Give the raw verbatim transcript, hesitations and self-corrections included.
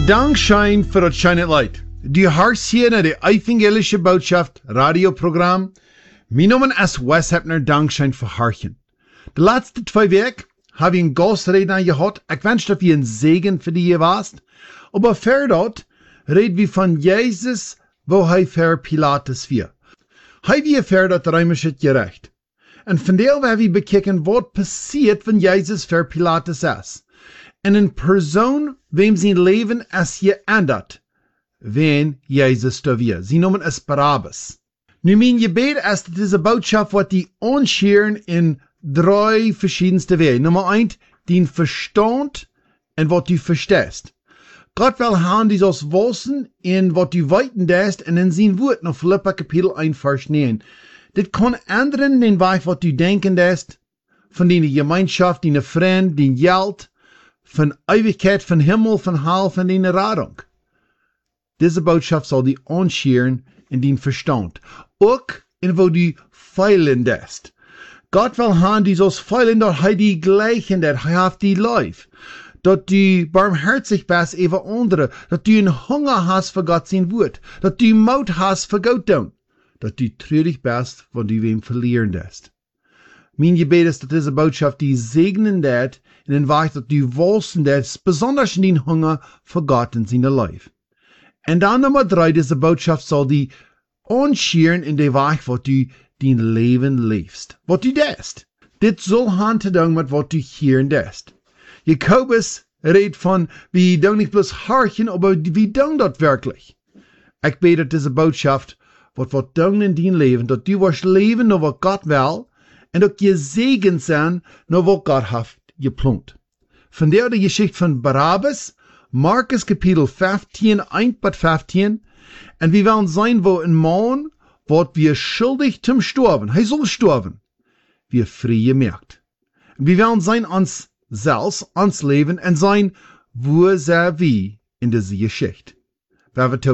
Dankschein für das Shine Light. Die hörst hier naar de evangelische Botschaft radioprogramm. Mijn naam is Wes Hepner, Dankschein für Harchen. De laatste twee weken heb ik een gastredner gehad. Ik wens dat we een Segen für die warst. Aber ver dat reden wir von Jesus, wo hij für Pilatus vier. Hij wie ver dat römische gerecht. En vandaar werden we bekijken wat passiert, wenn Jesus für Pilatus is. En een persoon, wem zijn leven is geändert, wenn Jesus da weer. Sie noemen es Barabbas. Nu mijn gebed is dat deze boodschap wat die onscheren in drei verschiedenste wegen. Nummer eins, den Verstand en wat du verstehst. Gott will haben die aus wissen in wat du weiten dest en in zijn woord nach Philippa Kapitel eins Vers neun. Dit kan ändern den Weg wat du denken dest, von die Gemeinschaft, die Freund, die Geld, von Ewigkeit, von Himmel, von Hell, von die Radung. Diese Botschaft soll die onscheren in den Verstand. Ook in wo du feilen dest. Gott will haben die so's feilen, dat hij die gleichen, dat hij heeft die lief. Dat du barmherzig bist über andere. Dat du een Hunger hast für Gott sein Wort. Dat du Mut hast für Gott doen. Dat du treurig bist, wenn du wem verlieren dest. Mein Gebet ist, dass diese Botschaft die segnen dat, in den Weg, dass du wohlsten dat, besonders in den Hunger für Gott in seine Life. Und dann Nummer drei, diese Botschaft soll die onscheren in den Weg, wo du dein Leben lebst. Was du dest. Dit soll hand te doen mit was du hier dest. Jakobus redet von, wie doen nicht bloß harchen, aber wie doen dat wirklich. Ich bete diese Botschaft, wat wat doen in dein Leben, dat du wirst leben, nur was Gott will, und dat je Segen sein, nur was Gott hat geplant. Von der die Geschichte von Barabbas, Markus Kapitel fünfzehn, eins bis fünfzehn, und wir werden sein, wo ein Mann, wird wir schuldig zum Sterben. Er soll sterben. Wir frei merkt. Und wir werden sein ans selbst, ans Leben, und sein, wo sei wie in dieser Geschichte. Wer wird